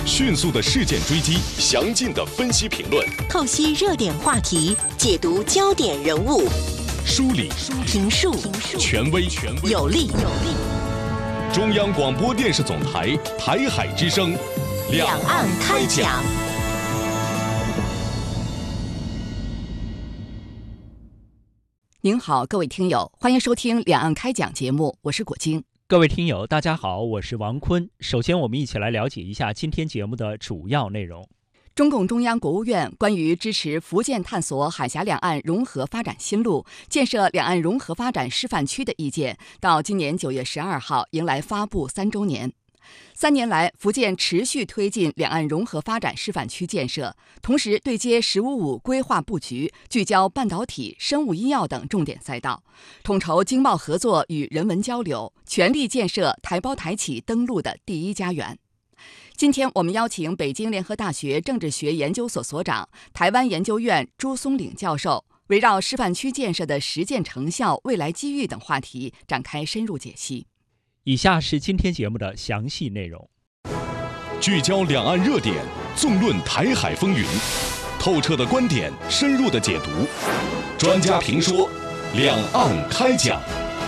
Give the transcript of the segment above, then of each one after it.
迅速的事件追击，详尽的分析评论， 透析热点话题，解读焦点人物， 梳理评述权威有力。 中央广播电视总台台海之声， 两岸开讲。 您好，各位听友，欢迎收听两岸开讲节目，我是果晶。 各位听友，大家好，我是王坤。首先，我们一起来了解一下今天节目的主要内容。 中共中央、国务院关于支持福建探索海峡两岸融合发展新路、建设两岸融合发展示范区的意见，到今年9月12号迎来发布3周年。3年来，福建持续推进两岸融合发展示范区建设，同时对接“十五五”规划布局，聚焦半导体、生物医药等重点赛道，统筹经贸合作与人文交流，全力建设台胞台企登陆的第一家园。今天我们邀请北京联合大学政治学研究所所长、台湾研究院朱松岭教授，围绕示范区建设的实践成效、未来机遇等话题展开深入解析。 以下是今天节目的详细内容。 聚焦两岸热点，纵论台海风云，透彻的观点，深入的解读，专家评说，两岸开讲。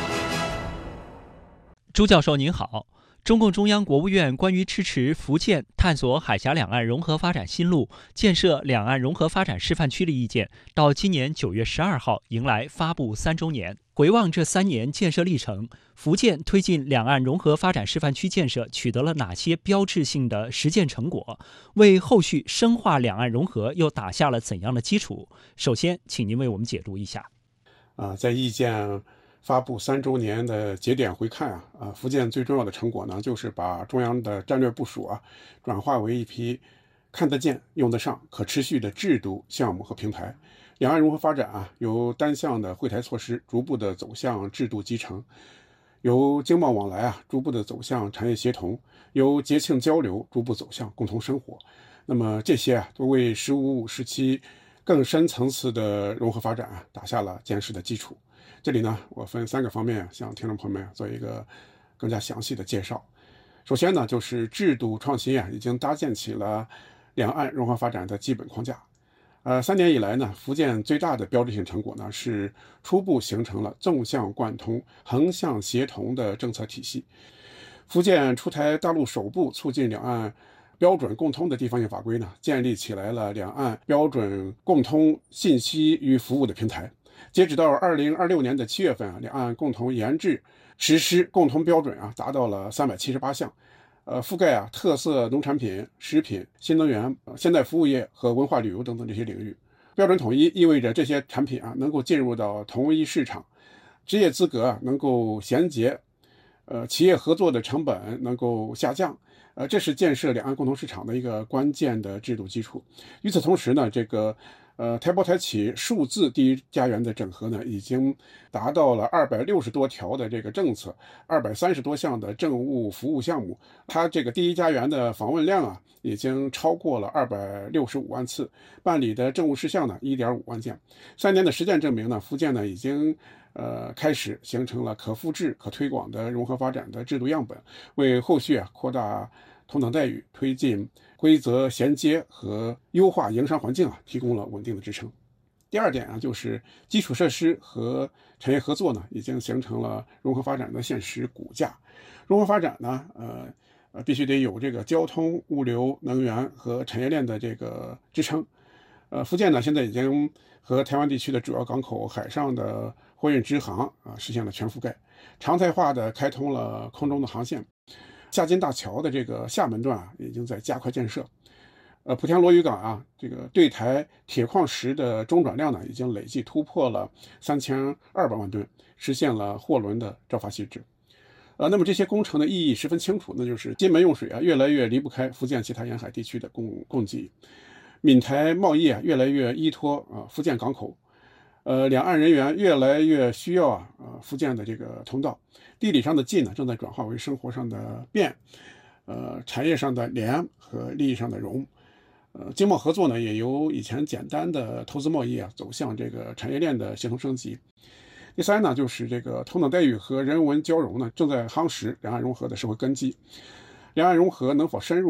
朱教授您好，中共中央、国务院关于支持福建探索海峡两岸融合发展新路、建设两岸融合发展示范区的意见，到今年9月12号迎来发布3周年。回望这3年建设历程，福建推进两岸融合发展示范区建设取得了哪些标志性的实践成果？为后续深化两岸融合又打下了怎样的基础？首先，请您为我们解读一下。 在意见发布3周年的节点回看福建最重要的成果呢，就是把中央的战略部署转化为一批看得见、用得上、可持续的制度、项目和平台。两岸融合发展由单向的惠台措施逐步的走向制度集成，由经贸往来逐步的走向产业协同，由节庆交流逐步走向共同生活。那么这些都为“十五五”时期更深层次的融合发展打下了坚实的基础。这里呢，我分3个方面向听众朋友们做一个更加详细的介绍。首先呢，就是制度创新已经搭建起了两岸融合发展的基本框架。3年以来呢，福建最大的标志性成果呢，是初步形成了纵向贯通、横向协同的政策体系。福建出台大陆首部促进两岸标准共通的地方性法规呢，建立起来了两岸标准共通信息与服务的平台。截止到2026年的7月份两岸共同研制实施共同标准达到了378项，覆盖特色农产品、食品、新能源、现代服务业和文化旅游等等这些领域。标准统一意味着这些产品能够进入到同一市场，职业资格能够衔接，企业合作的成本能够下降，这是建设两岸共同市场的一个关键的制度基础。与此同时呢，这个台胞台企数字第一家园的整合呢，已经达到了260多条的这个政策，230多项的政务服务项目。它这个第一家园的访问量已经超过了265万次，办理的政务事项呢1.5万件。3年的实践证明呢，福建呢已经开始形成了可复制、可推广的融合发展的制度样本，为后续扩大同等待遇、推进规则衔接和优化营商环境提供了稳定的支撑。第二点就是基础设施和产业合作呢，已经形成了融合发展的现实骨架。融合发展呢，必须得有这个交通、物流、能源和产业链的这个支撑。福建呢，现在已经和台湾地区的主要港口海上的货运直航实现了全覆盖，常态化的开通了空中的航线。夏金大桥的这个厦门段已经在加快建设。莆田罗屿港这个对台铁矿石的中转量呢，已经累计突破了3200万吨，实现了货轮的照发细致。那么这些工程的意义十分清楚，那就是金门用水越来越离不开福建其他沿海地区的供给，闽台贸易越来越依托福建港口，两岸人员越来越需要福建的这个通道。地理上的近呢，正在转化为生活上的便，产业上的联和利益上的融。经贸合作呢，也由以前简单的投资贸易走向这个产业链的协同升级。第三呢，就是这个同等待遇和人文交融呢，正在夯实两岸融合的社会根基。两岸融合能否深入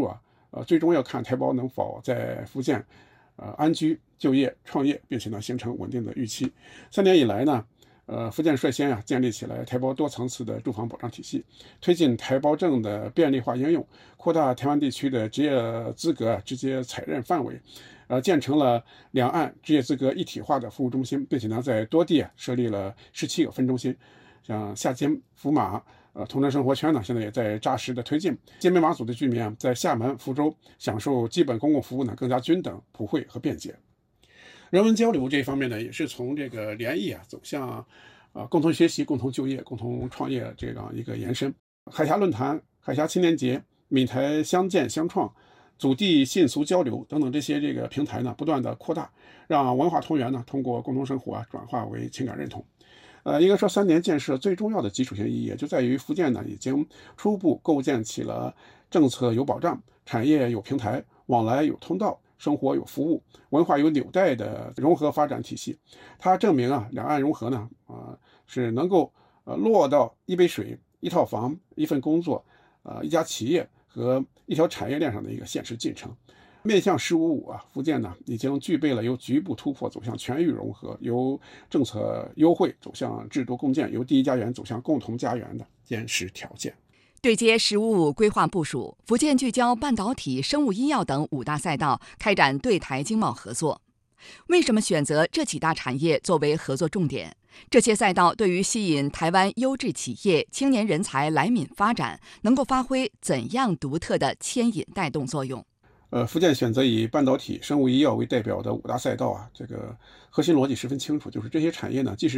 最终要看台胞能否在福建安居就业创业，并且呢形成稳定的预期。3年以来呢，福建率先建立起来台胞多层次的住房保障体系，推进台胞证的便利化应用，扩大台湾地区的职业资格直接采认范围，建成了两岸职业资格一体化的服务中心，并且呢在多地设立了17个分中心，像厦金、福马、同城生活圈呢，现在也在扎实的推进。金门马祖的居民在厦门、福州享受基本公共服务呢更加均等、普惠和便捷。人文交流这一方面呢，也是从这个联谊走向共同学习、共同就业、共同创业这样一个延伸。海峡论坛、海峡青年节、闽台相见相创、祖地信俗交流等等这些平台呢，不断的扩大，让文化同源呢通过共同生活转化为情感认同。应该说3年建设最重要的基础性意义，就在于福建呢已经初步构建起了政策有保障、产业有平台、往来有通道、生活有服务、文化有纽带的融合发展体系。它证明两岸融合呢是能够落到一杯水、一套房、一份工作、一家企业和一条产业链上的一个现实进程。面向“15+5”福建呢已经具备了由局部突破走向全域融合，由政策优惠走向制度共建，由第一家园走向共同家园的坚实条件。 对接“15+5”规划部署，福建聚焦半导体、生物医药等5大赛道，开展对台经贸合作。为什么选择这几大产业作为合作重点？这些赛道对于吸引台湾优质企业、青年人才来闽发展，能够发挥怎样独特的牵引带动作用？ 福建选择以半导体、生物医药为代表的5大赛道这个核心逻辑十分清楚，就是这些产业呢，既是